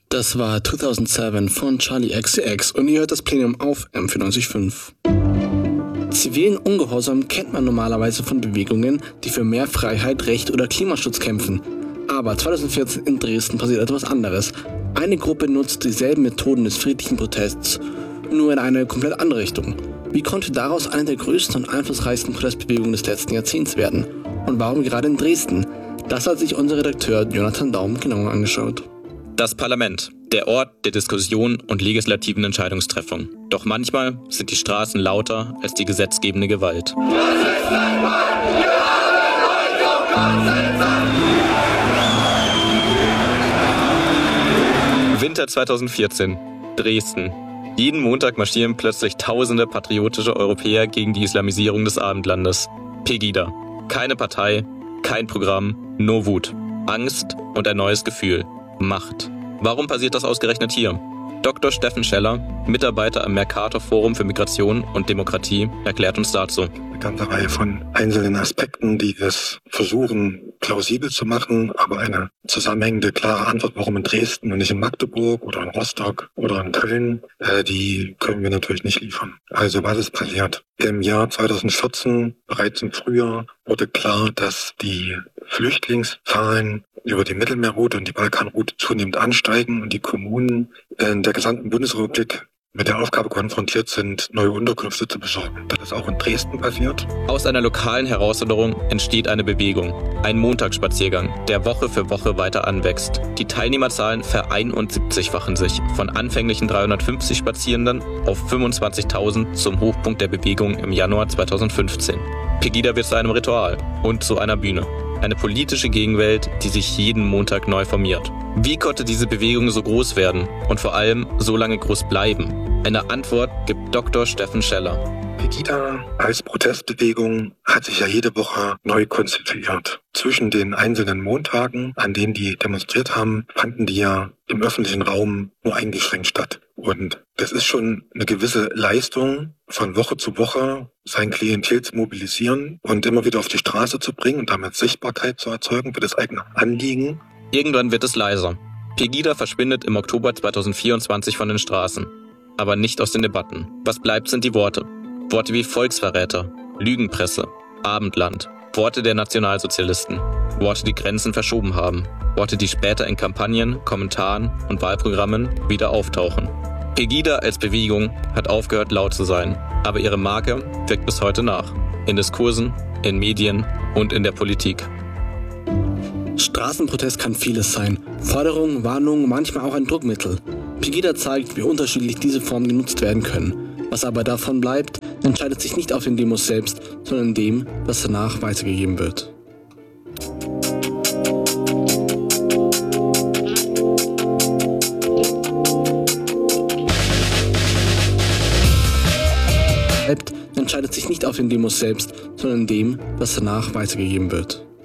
Das war 2007 von Charli XCX und ihr hört das Plenum auf M94.5. Zivilen Ungehorsam kennt man normalerweise von Bewegungen, die für mehr Freiheit, Recht oder Klimaschutz kämpfen. Aber 2014 in Dresden passiert etwas anderes. Eine Gruppe nutzt dieselben Methoden des friedlichen Protests, nur in eine komplett andere Richtung. Wie konnte daraus eine der größten und einflussreichsten Protestbewegungen des letzten Jahrzehnts werden? Und warum gerade in Dresden? Das hat sich unser Redakteur Jonathan Daum genauer angeschaut. Das Parlament, der Ort der Diskussion und legislativen Entscheidungstreffung. Doch manchmal sind die Straßen lauter als die gesetzgebende Gewalt. Winter 2014, Dresden. Jeden Montag marschieren plötzlich tausende patriotische Europäer gegen die Islamisierung des Abendlandes. Pegida. Keine Partei, kein Programm, nur Wut, Angst und ein neues Gefühl. Macht. Warum passiert das ausgerechnet hier? Dr. Steffen Scheller, Mitarbeiter am Mercator Forum für Migration und Demokratie, erklärt uns dazu. Eine ganze Reihe von einzelnen Aspekten, die es versuchen, plausibel zu machen, aber eine zusammenhängende, klare Antwort, warum in Dresden und nicht in Magdeburg oder in Rostock oder in Köln, die können wir natürlich nicht liefern. Also was ist passiert? Im Jahr 2014, bereits im Frühjahr, wurde klar, dass die Flüchtlingszahlen über die Mittelmeerroute und die Balkanroute zunehmend ansteigen und die Kommunen in der gesamten Bundesrepublik mit der Aufgabe konfrontiert sind, neue Unterkünfte zu besorgen. Das ist auch in Dresden passiert. Aus einer lokalen Herausforderung entsteht eine Bewegung, ein Montagsspaziergang, der Woche für Woche weiter anwächst. Die Teilnehmerzahlen ver-71-fachen sich von anfänglichen 350 Spazierenden auf 25.000 zum Hochpunkt der Bewegung im Januar 2015. Pegida wird zu einem Ritual und zu einer Bühne. Eine politische Gegenwelt, die sich jeden Montag neu formiert. Wie konnte diese Bewegung so groß werden und vor allem so lange groß bleiben? Eine Antwort gibt Dr. Steffen Scheller. Pegida als Protestbewegung hat sich ja jede Woche neu konstituiert. Zwischen den einzelnen Montagen, an denen die demonstriert haben, fanden die ja im öffentlichen Raum nur eingeschränkt statt. Und das ist schon eine gewisse Leistung, von Woche zu Woche sein Klientel zu mobilisieren und immer wieder auf die Straße zu bringen und damit Sichtbarkeit zu erzeugen für das eigene Anliegen. Irgendwann wird es leiser. Pegida verschwindet im Oktober 2024 von den Straßen. Aber nicht aus den Debatten. Was bleibt, sind die Worte. Worte wie Volksverräter, Lügenpresse, Abendland, Worte der Nationalsozialisten, Worte, die Grenzen verschoben haben, Worte, die später in Kampagnen, Kommentaren und Wahlprogrammen wieder auftauchen. Pegida als Bewegung hat aufgehört, laut zu sein, aber ihre Marke wirkt bis heute nach. In Diskursen, in Medien und in der Politik. Straßenprotest kann vieles sein. Forderung, Warnung, manchmal auch ein Druckmittel. Pegida zeigt, wie unterschiedlich diese Formen genutzt werden können. Was aber davon bleibt, entscheidet sich nicht auf den Demos selbst, sondern in dem, was danach weitergegeben wird. Entscheidet sich nicht auf den Demos selbst, sondern in dem, was danach weitergegeben wird.